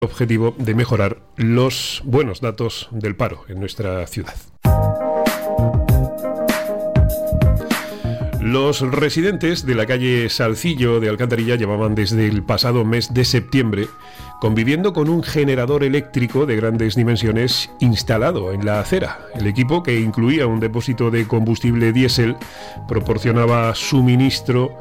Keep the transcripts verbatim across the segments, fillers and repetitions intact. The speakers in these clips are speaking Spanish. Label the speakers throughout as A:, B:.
A: Objetivo de mejorar los buenos datos del paro en nuestra ciudad. Los residentes de la calle Salcillo de Alcantarilla llevaban desde el pasado mes de septiembre conviviendo con un generador eléctrico de grandes dimensiones instalado en la acera. El equipo, que incluía un depósito de combustible diésel, proporcionaba suministro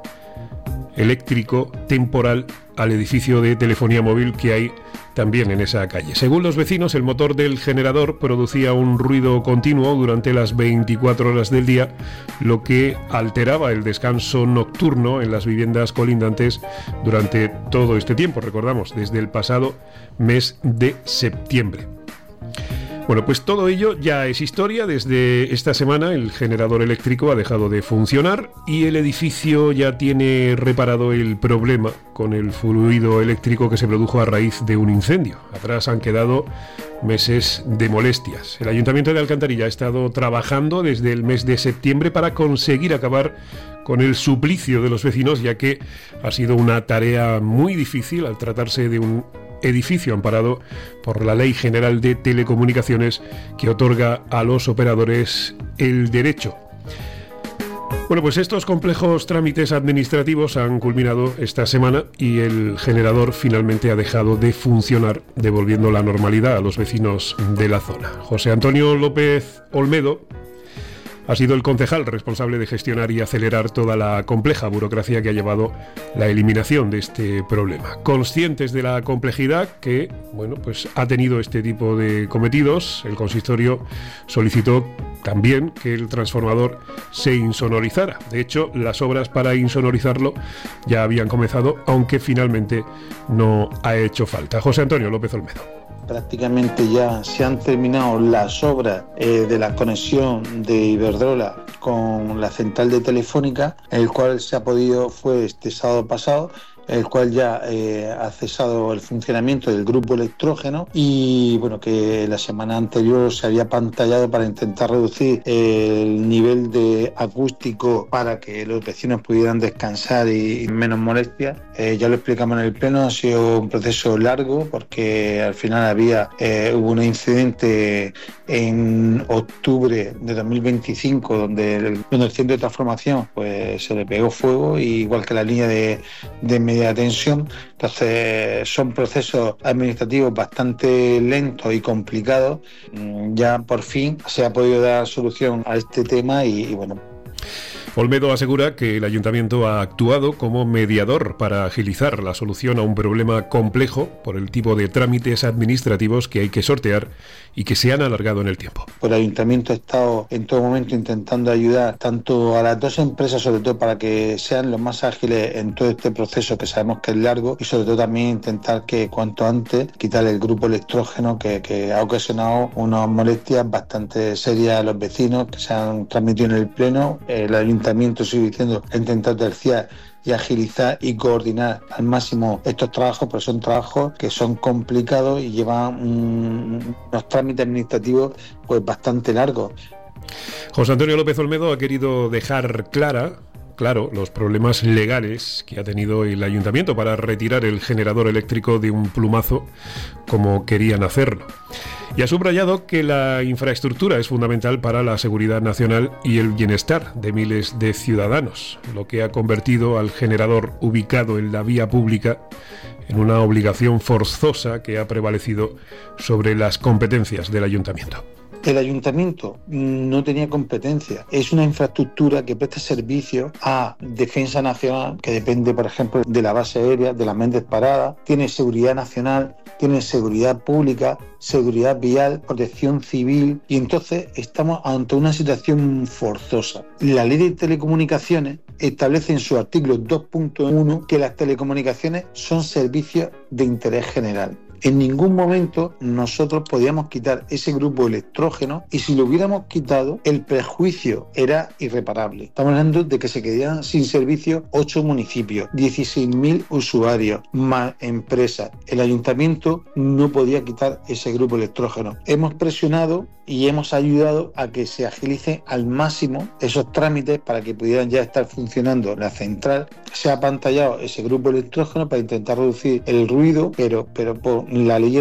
A: eléctrico temporal al edificio de telefonía móvil que hay también en esa calle. Según los vecinos, el motor del generador producía un ruido continuo durante las veinticuatro horas del día, lo que alteraba el descanso nocturno en las viviendas colindantes durante todo este tiempo, recordamos, desde el pasado mes de septiembre. Bueno, pues todo ello ya es historia. Desde esta semana el generador eléctrico ha dejado de funcionar y el edificio ya tiene reparado el problema con el fluido eléctrico que se produjo a raíz de un incendio. Atrás han quedado meses de molestias. El Ayuntamiento de Alcantarilla ha estado trabajando desde el mes de septiembre para conseguir acabar con el suplicio de los vecinos, ya que ha sido una tarea muy difícil al tratarse de un edificio amparado por la Ley General de Telecomunicaciones, que otorga a los operadores el derecho. Bueno, pues estos complejos trámites administrativos han culminado esta semana y el generador finalmente ha dejado de funcionar, devolviendo la normalidad a los vecinos de la zona. José Antonio López Olmedo ha sido el concejal responsable de gestionar y acelerar toda la compleja burocracia que ha llevado la eliminación de este problema. Conscientes de la complejidad que, bueno, pues ha tenido este tipo de cometidos, el consistorio solicitó también que el transformador se insonorizara. De hecho, las obras para insonorizarlo ya habían comenzado, aunque finalmente no ha hecho falta. José Antonio López Olmedo.
B: Prácticamente ya se han terminado las obras eh, de la conexión de Iberdrola con la central de Telefónica, el cual se ha podido, fue este sábado pasado, el cual ya eh, ha cesado el funcionamiento del grupo electrógeno y bueno, que la semana anterior se había pantallado para intentar reducir el nivel de acústico para que los vecinos pudieran descansar y, y menos molestias. Eh, ya lo explicamos en el pleno, ha sido un proceso largo porque al final había eh, hubo un incidente en octubre de dos mil veinticinco donde el, donde el centro de transformación pues se le pegó fuego, y igual que la línea de, de media tensión. Entonces son procesos administrativos bastante lentos y complicados. Ya por fin se ha podido dar solución a este tema y, y bueno.
A: Olmedo asegura que el Ayuntamiento ha actuado como mediador para agilizar la solución a un problema complejo por el tipo de trámites administrativos que hay que sortear y que se han alargado en el tiempo.
B: El Ayuntamiento ha estado en todo momento intentando ayudar tanto a las dos empresas, sobre todo para que sean los más ágiles en todo este proceso que sabemos que es largo, y sobre todo también intentar que cuanto antes quitar el grupo electrógeno que, que ha ocasionado unas molestias bastante serias a los vecinos que se han transmitido en el pleno. El Ayuntamiento, sigue diciendo, ha intentado terciar y agilizar y coordinar al máximo estos trabajos, pero son trabajos que son complicados y llevan un, unos trámites administrativos pues bastante largos.
A: José Antonio López Olmedo ha querido dejar clara claro los problemas legales que ha tenido el Ayuntamiento para retirar el generador eléctrico de un plumazo como querían hacerlo. Y ha subrayado que la infraestructura es fundamental para la seguridad nacional y el bienestar de miles de ciudadanos, lo que ha convertido al generador ubicado en la vía pública en una obligación forzosa que ha prevalecido sobre las competencias del Ayuntamiento.
B: El Ayuntamiento no tenía competencia. Es una infraestructura que presta servicio a Defensa Nacional, que depende, por ejemplo, de la base aérea, de las Méndez Parada, tiene seguridad nacional, tiene seguridad pública, seguridad vial, protección civil, y entonces estamos ante una situación forzosa. La Ley de Telecomunicaciones establece en su artículo dos punto uno que las telecomunicaciones son servicios de interés general. En ningún momento nosotros podíamos quitar ese grupo electrógeno, y si lo hubiéramos quitado, el perjuicio era irreparable. Estamos hablando de que se quedarían sin servicio ocho municipios, dieciséis mil usuarios, más empresas. El Ayuntamiento no podía quitar ese grupo electrógeno. Hemos presionado y hemos ayudado a que se agilice al máximo esos trámites para que pudieran ya estar funcionando la central. Se ha apantallado ese grupo electrógeno para intentar reducir el ruido, pero, pero por la ley